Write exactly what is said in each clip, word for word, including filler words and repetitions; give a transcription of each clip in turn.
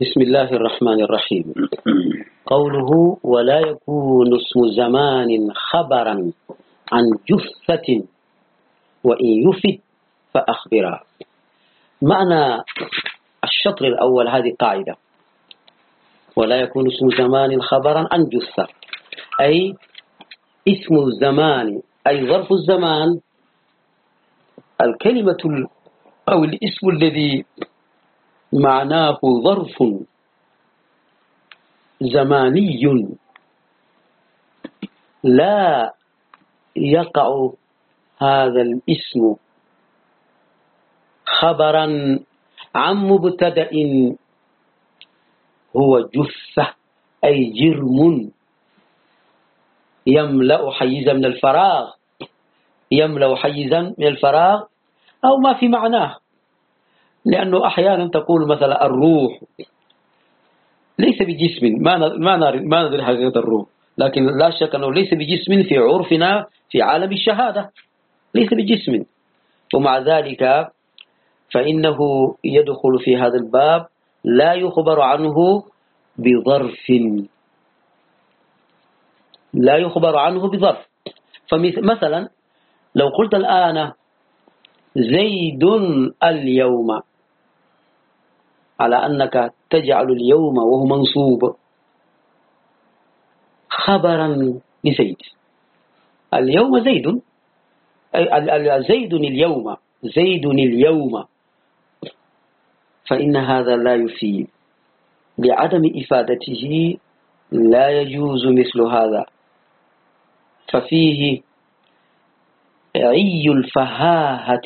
بسم الله الرحمن الرحيم. قوله ولا يكون اسم زمان خبرا عن جثة وإن يفد فأخبرا. معنى الشطر الأول هذه قاعدة، ولا يكون اسم زمان خبرا عن جثة، أي اسم الزمان أي ظرف الزمان، الكلمة أو الاسم الذي معناه ظرف زماني لا يقع هذا الاسم خبرا عن مبتدأ هو جثة أي جرم يملأ حيزا من الفراغ يملأ حيزا من الفراغ أو ما في معناه. لأنه أحيانا تقول مثلا الروح ليس بجسم، ما ما ما ندري حقيقة الروح، لكن لا شك أنه ليس بجسم في عرفنا في عالم الشهادة، ليس بجسم، ومع ذلك فإنه يدخل في هذا الباب لا يخبر عنه بظرف، لا يخبر عنه بظرف. فمثلا لو قلت الآن زيد اليوم، على أنك تجعل اليوم وهو منصوب خبرا لزيد، اليوم زيد أي زيد اليوم زيد اليوم، فإن هذا لا يفيد، لعدم إفادته لا يجوز مثل هذا، ففيه عي الفهاهة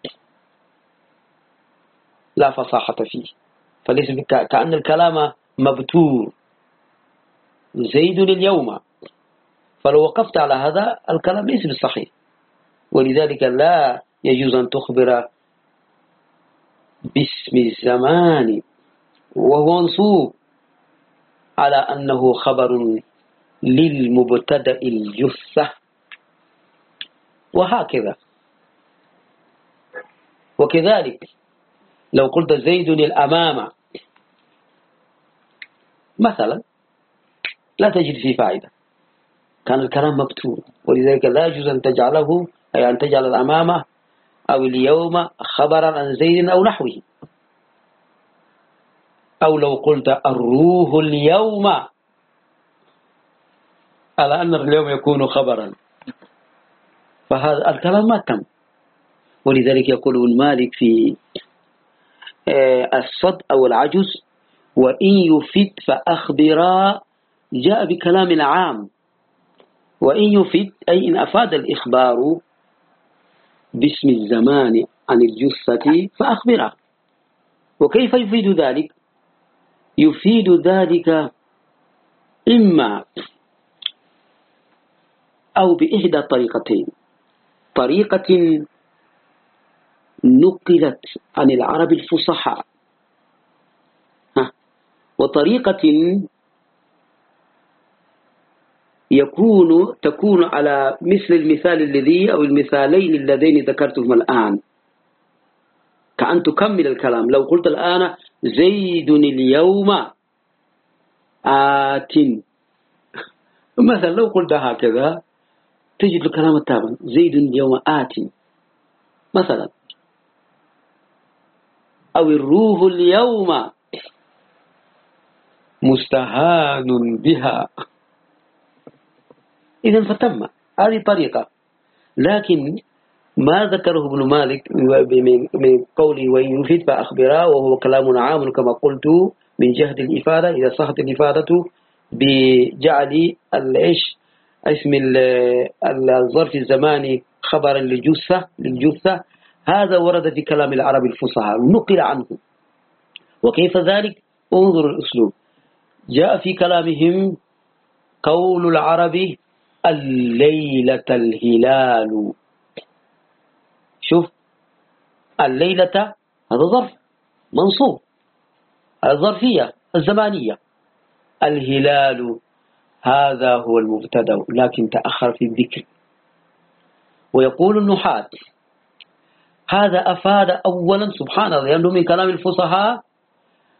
لا فصاحة فيه، فليس كأن الكلام مبتور زيد اليوم، فلو وقفت على هذا الكلام ليس بالصحيح، ولذلك لا يجوز أن تخبر باسم الزمان وهو منصوب على أنه خبر للمبتدأ الجثة، وهكذا. وكذلك لو قلت زيد الأمام مثلا لا تجد فيه فائدة، كان الكلام مبتور، ولذلك لا يجوز أن تجعله أي أن تجعل الأمام أو اليوم خبرا عن زيد أو نحوه. أو لو قلت الروح اليوم على أن اليوم يكون خبرا، فهذا الكلام ما تم. ولذلك يقول ابن مالك في الصد أو العجز وإن يفد فأخبرا، جاء بكلام عام، وإن يفد أي إن أفاد الإخبار باسم الزمان عن الجثة فأخبرا. وكيف يفيد ذلك؟ يفيد ذلك إما أو بإحدى طريقتين، طريقة نقلت عن العرب الفصحاء، وطريقة يكون تكون على مثل المثال الذي أو المثالين اللذين ذكرتهم الآن، كأن تكمل الكلام. لو قلت الآن زيد اليوم آت مثلا، لو قلت هكذا تجد الكلام التابع زيد اليوم آت مثلا، أو الروح اليوم مستهان بها، إذن فتم، هذه طريقة. لكن ما ذكره ابن مالك من قوله وإن يفيد فأخبرا، وهو كلام عام كما قلت من جهة الإفادة، إذا صحت الإفادة بجعل الإيش اسم الظرف الزماني خبرا للجثة للجثة، هذا ورد في كلام العرب الفصحى نقل عنه. وكيف ذلك؟ انظر الأسلوب، جاء في كلامهم قول العرب الليلة الهلال، شوف الليلة هذا ظرف منصوب، الظرفية الزمانية، الهلال هذا هو المبتدأ لكن تأخر في الذكر. ويقول النحاة هذا أفاد أولا سبحان الله، لأنه من كلام الفصحاء